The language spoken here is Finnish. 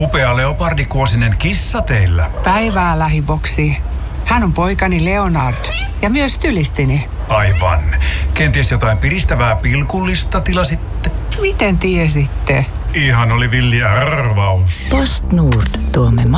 Upea leopardikuosinen kissa teillä. Päivää, lähiboksi. Hän on poikani Leonard ja myös stylistini. Aivan. Kenties jotain piristävää pilkullista tilasitte? Miten tiesitte? Ihan oli villi arvaus. PostNord tuomme